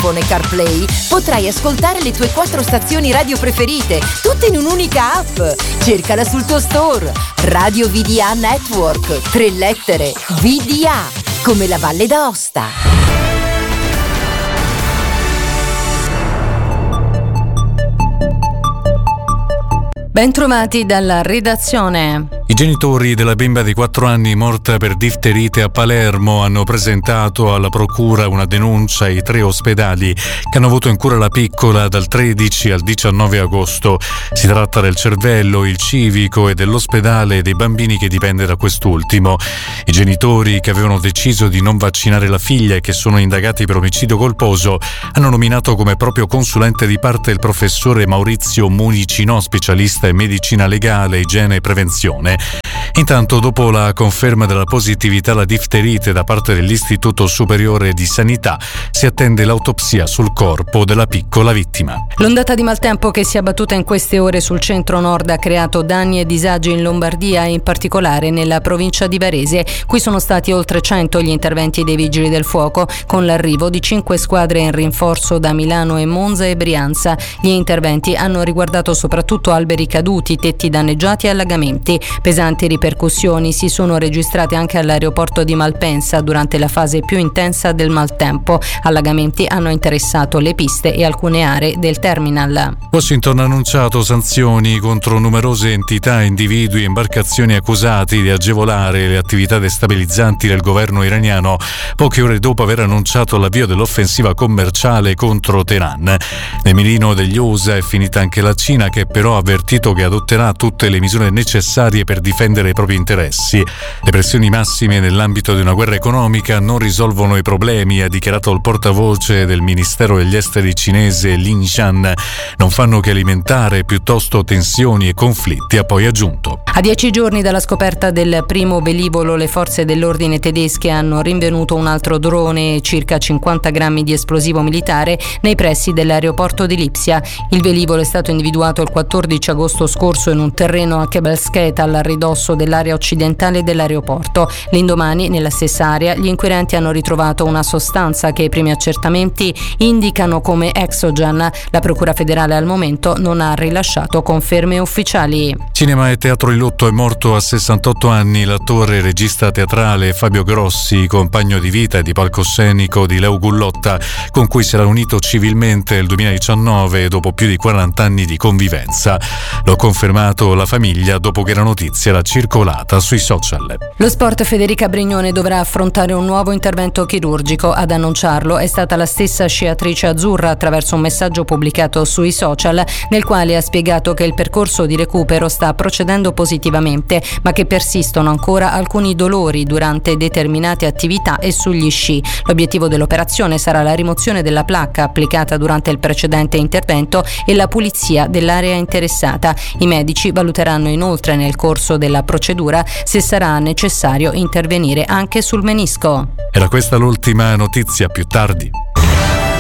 iPhone e CarPlay potrai ascoltare le tue 4 stazioni radio preferite, tutte in un'unica app. Cercala sul tuo store. Radio VDA Network, 3 lettere, VDA, come la Valle d'Aosta. Bentrovati dalla redazione. I genitori della bimba di 4 anni morta per difterite a Palermo hanno presentato alla procura una denuncia ai 3 ospedali che hanno avuto in cura la piccola dal 13 al 19 agosto. Si tratta del Cervello, il Civico e dell'ospedale dei bambini che dipende da quest'ultimo. I genitori, che avevano deciso di non vaccinare la figlia e che sono indagati per omicidio colposo, hanno nominato come proprio consulente di parte il professore Maurizio Municino, specialista in medicina legale, igiene e prevenzione. Intanto, dopo la conferma della positività alla difterite da parte dell'Istituto Superiore di Sanità, si attende l'autopsia sul corpo della piccola vittima. L'ondata di maltempo che si è abbattuta in queste ore sul centro-nord ha creato danni e disagi in Lombardia e in particolare nella provincia di Varese. Qui sono stati oltre 100 gli interventi dei Vigili del Fuoco, con l'arrivo di 5 squadre in rinforzo da Milano e Monza e Brianza. Gli interventi hanno riguardato soprattutto alberi caduti, tetti danneggiati e allagamenti. Pesanti ripercussioni si sono registrate anche all'aeroporto di Malpensa durante la fase più intensa del maltempo. Allagamenti hanno interessato le piste e alcune aree del terminal. Washington ha annunciato sanzioni contro numerose entità, individui e imbarcazioni accusati di agevolare le attività destabilizzanti del governo iraniano, poche ore dopo aver annunciato l'avvio dell'offensiva commerciale contro Teheran. Nel mirino degli USA è finita anche la Cina, che però ha avvertito che adotterà tutte le misure necessarie per difendere i propri interessi. Le pressioni massime nell'ambito di una guerra economica non risolvono i problemi, ha dichiarato il portavoce del Ministero degli Esteri cinese Lin Jian. Non fanno che alimentare piuttosto tensioni e conflitti, ha poi aggiunto. A 10 giorni dalla scoperta del primo velivolo, le forze dell'ordine tedesche hanno rinvenuto un altro drone e circa 50 grammi di esplosivo militare nei pressi dell'aeroporto di Lipsia. Il velivolo è stato individuato il 14 agosto scorso in un terreno a Kebelsketa, al ridosso dell'area occidentale dell'aeroporto. L'indomani, nella stessa area, gli inquirenti hanno ritrovato una sostanza che i primi accertamenti indicano come Exogen. La Procura federale al momento non ha rilasciato conferme ufficiali. Cinema e teatro in lutto. È morto a 68 anni l'attore e regista teatrale Fabio Grossi, compagno di vita e di palcoscenico di Leo Gullotta, con cui si era unito civilmente nel 2019 dopo più di 40 anni di convivenza. L'ha confermato la famiglia dopo che la notizia era circolata sui social. Lo sport. Federica Brignone dovrà affrontare un nuovo intervento chirurgico. Ad annunciarlo è stata la stessa sciatrice azzurra attraverso un messaggio pubblicato sui social, nel quale ha spiegato che il percorso di recupero sta procedendo positivamente, ma che persistono ancora alcuni dolori durante determinate attività e sugli sci. L'obiettivo dell'operazione sarà la rimozione della placca applicata durante il precedente intervento e la pulizia dell'area interessata. I medici valuteranno inoltre nel corso della procedura se sarà necessario intervenire anche sul menisco. Era questa l'ultima notizia. Più tardi.